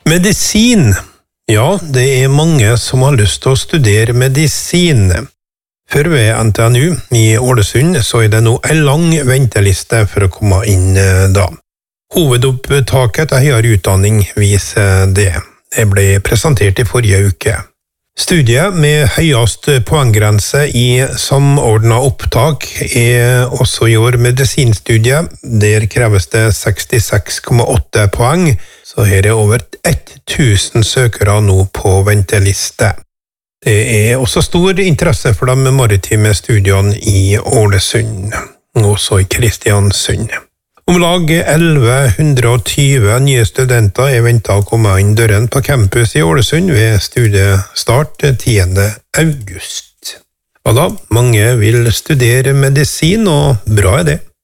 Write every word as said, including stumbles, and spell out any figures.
Medisin. Ja, det er mange som har lyst til å studere medisin. For ved N T N U i Ålesund så er det nå en lang venteliste for å komme inn da. Hovedopptaket til høyere utdanning viser det. Det ble presentert i forrige uke. Studiet med høyest poenggrense i samordnet opptak er også i år medisinstudiet. Der kreves det sekstiseks komma åtte poeng, så her er over tusen søkere nå på venteliste. Det er også stor interesse for de maritime studiene i Ålesund, også i Kristiansund. Om lag elleve hundre og tyve nye studenter er ventet å komme inn døren på campus i Ålesund ved studiestart tiende august. Og da, mange vil studere medisin, og bra er det.